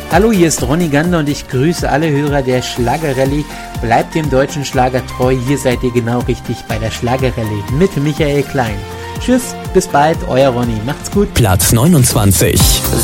Hallo, hier ist Ronny Gander und ich grüße alle Hörer der Schlagerrallye. Bleibt dem deutschen Schlager treu, hier seid ihr genau richtig bei der Schlagerrallye mit Michael Klein. Tschüss, bis bald, euer Ronny, macht's gut. Platz 29.